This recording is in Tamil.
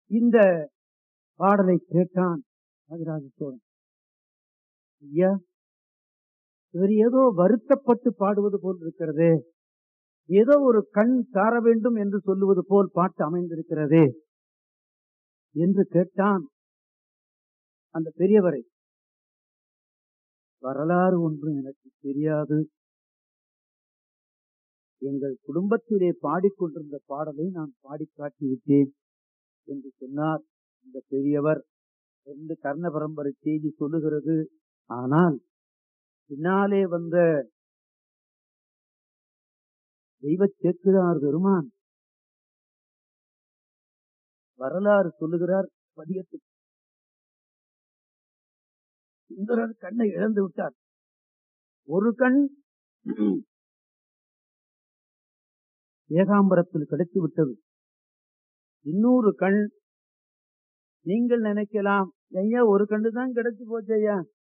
இந்த பாடலை கேட்டான் ராஜராஜ சோழன். ஐயா, இவர் ஏதோ வருத்தப்பட்டு பாடுவது போல் இருக்கிறதே, ஏதோ ஒரு கண் சார வேண்டும் என்று சொல்லுவது போல் பாட்டு அமைந்திருக்கிறதே என்று கேட்டான் அந்த பெரியவரை. வரலாறு ஒன்றும் எனக்கு தெரியாது, எங்கள் குடும்பத்திலே பாடிக்கொண்டிருந்த பாடலை நான் பாடி காட்டிவிட்டேன் என்று சொன்னார் இந்த பெரியவர். 2 கர்ண பரம்பரை செய்தி சொல்லுகிறது. ஆனால் பின்னாலே வந்த தெய்வ சேக்கிழார் பெருமான் வரலாறு சொல்லுகிறார். பதியத்துக்கு சுந்தரர் கண்ணை இழந்து விட்டார். ஒரு கண் ஏகாம்பரத்தில் கிடைத்து விட்டது, இன்னொரு கண் நீங்கள் நினைக்கலாம், ஐயா ஒரு கண்ணு தான் கிடைச்சு போச்சு ஐயா,